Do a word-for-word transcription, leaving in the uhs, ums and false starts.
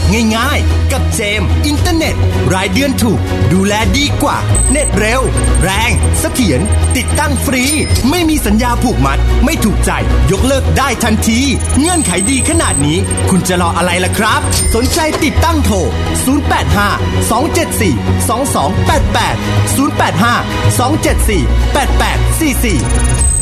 ง่ายๆกับเจมส์อินเทอร์เน็ตรายเดือนถูกดูแลดีกว่าเน็ตเร็วแรงเสถียรติดตั้งฟรีไม่มีสัญญาผูกมัดไม่ถูกใจยกเลิกได้ทันทีเงื่อนไขดีขนาดนี้คุณจะรออะไรล่ะครับสนใจติดตั้งโทรศูนย์ แปด ห้า สอง เจ็ด สี่ สอง สอง แปด แปด ศูนย์ แปด ห้า สอง เจ็ด สี่ แปด แปด สี่ สี่